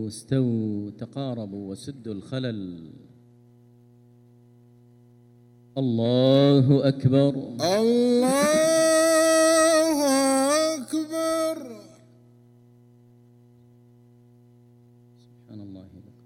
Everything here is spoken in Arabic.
اعتدلوا استووا تقاربوا وسدوا الخلل. الله أكبر. الله أكبر. سبحان الله لكم.